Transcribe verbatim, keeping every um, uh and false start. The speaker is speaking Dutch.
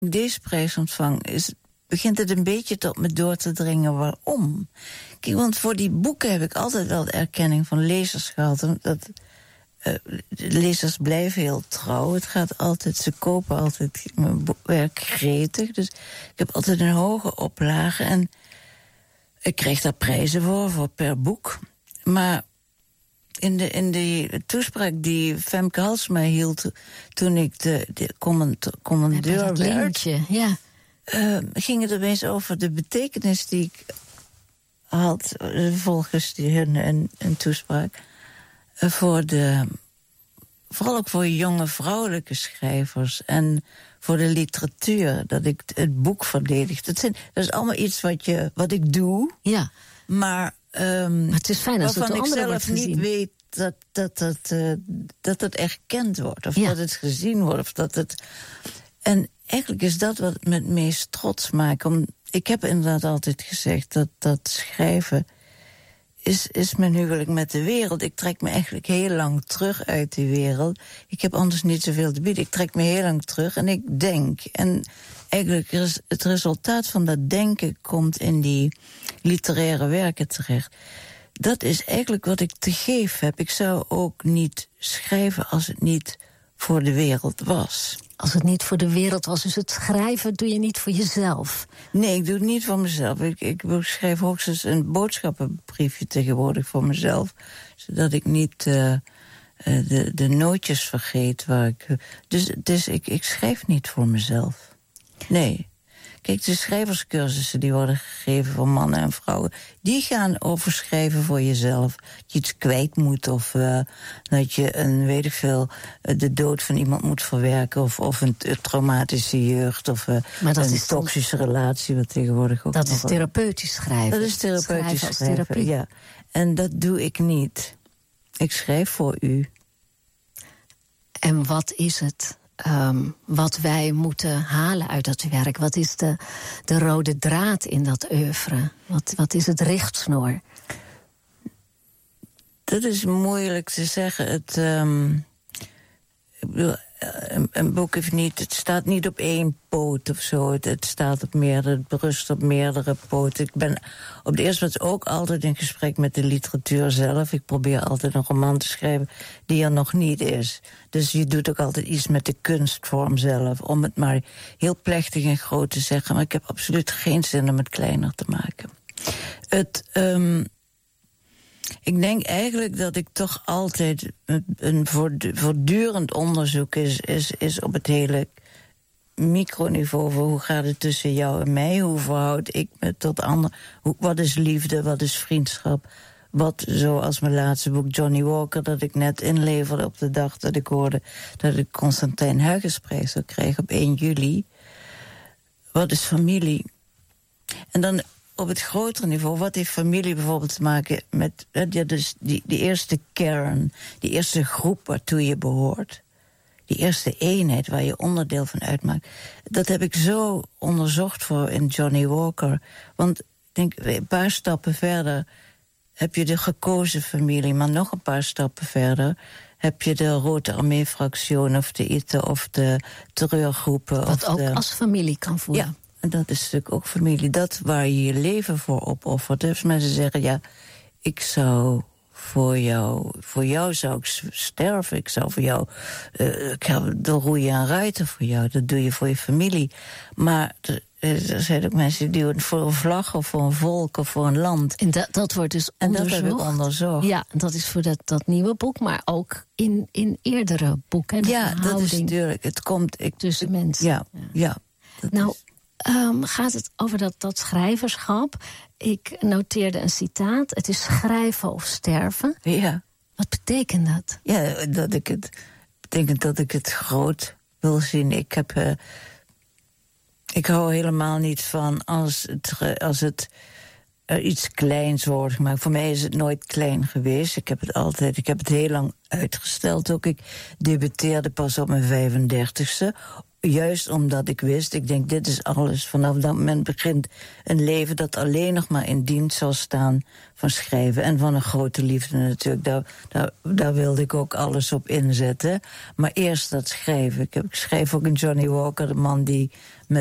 deze prijs ontvang, is, begint het een beetje tot me door te dringen waarom. Kijk, want voor die boeken heb ik altijd wel de erkenning van lezers gehad. Dat, uh, de lezers blijven heel trouw. Het gaat altijd, ze kopen altijd mijn werk gretig. Dus ik heb altijd een hoge oplage. En ik kreeg daar prijzen voor, voor per boek. Maar in de, in de toespraak die Femke Halsema hield toen ik de, de command, commandeur werd, ja. uh, ging het opeens over de betekenis die ik had, volgens die, hun, een, een toespraak, uh, voor de, vooral ook voor jonge vrouwelijke schrijvers en voor de literatuur, dat ik het boek verdedig. Dat, zijn, dat is allemaal iets wat, je, wat ik doe, ja. maar, um, maar het is fijn als waarvan het ik zelf niet gezien. weet dat dat, dat, uh, dat het erkend wordt, of ja. dat het gezien wordt, of dat het. En eigenlijk is dat wat me het meest trots maakt. Om, ik heb inderdaad altijd gezegd dat dat schrijven is, is mijn huwelijk met de wereld. Ik trek me eigenlijk heel lang terug uit die wereld. Ik heb anders niet zoveel te bieden. Ik trek me heel lang terug en ik denk. En eigenlijk is het resultaat van dat denken komt in die literaire werken terecht. Dat is eigenlijk wat ik te geven heb. Ik zou ook niet schrijven als het niet voor de wereld was. Als het niet voor de wereld was, dus het schrijven doe je niet voor jezelf? Nee, ik doe het niet voor mezelf. Ik, ik schrijf hoogstens een boodschappenbriefje tegenwoordig voor mezelf. Zodat ik niet uh, de, de nootjes vergeet. Waar ik, dus dus ik, ik schrijf niet voor mezelf. Nee. Kijk, de schrijverscursussen die worden gegeven voor mannen en vrouwen, die gaan over schrijven voor jezelf. Dat je iets kwijt moet of uh, dat je een, weet ik veel, de dood van iemand moet verwerken of, of een, een traumatische jeugd of uh, maar dat een is toxische dan, relatie wat tegenwoordig ook. Dat is therapeutisch schrijven. Dat is therapeutisch schrijven, schrijven therapie. Ja. En dat doe ik niet. Ik schrijf voor u. En wat is het? Um, wat wij moeten halen uit dat werk? Wat is de, de rode draad in dat oeuvre? Wat, wat is het richtsnoer? Dat is moeilijk te zeggen. Het, um, ik bedoel, een, een boek heeft niet, het staat niet op één poot of zo. Het, het staat op meerdere, het berust op meerdere poten. Ik ben op de eerste plaats ook altijd in gesprek met de literatuur zelf. Ik probeer altijd een roman te schrijven die er nog niet is. Dus je doet ook altijd iets met de kunstvorm zelf, om het maar heel plechtig en groot te zeggen. Maar ik heb absoluut geen zin om het kleiner te maken. Het, um, ik denk eigenlijk dat ik toch altijd een voortdurend onderzoek is, is, is op het hele microniveau voor hoe gaat het tussen jou en mij, hoe verhoud ik me tot anderen, hoe, wat is liefde, wat is vriendschap. Wat, zoals mijn laatste boek Johnny Walker, dat ik net inleverde op de dag dat ik hoorde dat ik Constantijn Huygensprijs zou krijgen op één juli. Wat is familie? En dan op het grotere niveau, wat heeft familie bijvoorbeeld te maken met ja, dus die, die eerste kern, die eerste groep waartoe je behoort. Die eerste eenheid waar je onderdeel van uitmaakt. Dat heb ik zo onderzocht voor in Johnny Walker. Want ik denk, een paar stappen verder heb je de gekozen familie, maar nog een paar stappen verder heb je de Rode Armee-fractie of de I T E of de terreurgroepen. Wat of ook de, als familie kan voelen. Ja, en dat is natuurlijk ook familie. Dat waar je je leven voor opoffert. Dus mensen zeggen, ja, ik zou voor jou, voor jou zou ik sterven. Ik zou voor jou, uh, ik ga door roeien en ruiten voor jou. Dat doe je voor je familie. Maar er zijn ook mensen die doen het voor een vlag of voor een volk of voor een land. En dat, dat wordt dus onderzocht. En dat heb ik onderzocht. Ja, dat is voor dat, dat nieuwe boek, maar ook in, in eerdere boeken. Ja, dat is natuurlijk. Het komt ik, tussen mensen. Ja, ja. ja nou, um, gaat het over dat, dat schrijverschap. Ik noteerde een citaat. Het is schrijven of sterven. Ja. Wat betekent dat? Ja, dat ik het betekent dat ik het groot wil zien. Ik heb, uh, ik hou helemaal niet van als het, als het uh, iets kleins wordt gemaakt. Voor mij is het nooit klein geweest. Ik heb het altijd, ik heb het heel lang uitgesteld ook. Ik debuteerde pas op mijn vijfendertigste. juist omdat ik wist, ik denk, dit is alles. Vanaf dat moment begint een leven dat alleen nog maar in dienst zal staan van schrijven. En van een grote liefde natuurlijk. Daar, daar, daar wilde ik ook alles op inzetten. Maar eerst dat schrijven. Ik, heb, ik schreef ook in Johnny Walker, de man die